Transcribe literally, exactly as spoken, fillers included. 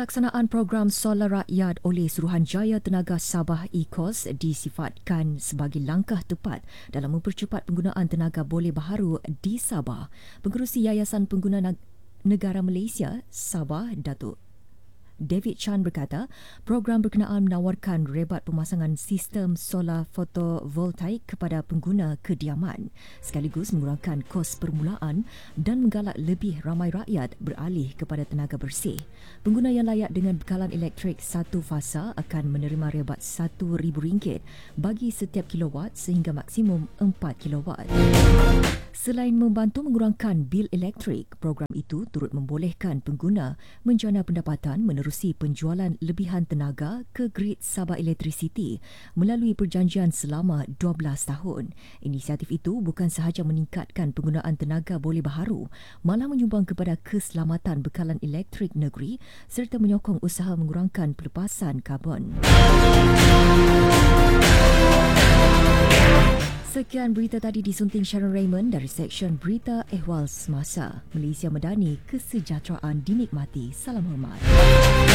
Pelaksanaan program solar rakyat oleh Suruhanjaya Tenaga Sabah E C O S disifatkan sebagai langkah tepat dalam mempercepat penggunaan tenaga boleh baharu di Sabah. Pengerusi Yayasan Pengguna Negara Malaysia Sabah, Datuk David Chan berkata, program berkenaan menawarkan rebat pemasangan sistem solar fotovoltaik kepada pengguna kediaman sekaligus mengurangkan kos permulaan dan menggalak lebih ramai rakyat beralih kepada tenaga bersih. Pengguna yang layak dengan bekalan elektrik satu fasa akan menerima rebat satu ribu ringgit bagi setiap kilowatt sehingga maksimum empat kilowatt. Selain membantu mengurangkan bil elektrik, program itu turut membolehkan pengguna menjana pendapatan menerusi penjualan lebihan tenaga ke grid Sabah Electricity melalui perjanjian selama dua belas tahun. Inisiatif itu bukan sahaja meningkatkan penggunaan tenaga boleh baharu, malah menyumbang kepada keselamatan bekalan elektrik negeri serta menyokong usaha mengurangkan pelepasan karbon. Sekian berita tadi disunting Sharon Raymond dari Seksyen Berita Ehwal Semasa. Malaysia Madani, kesejahteraan dinikmati. Salam hormat.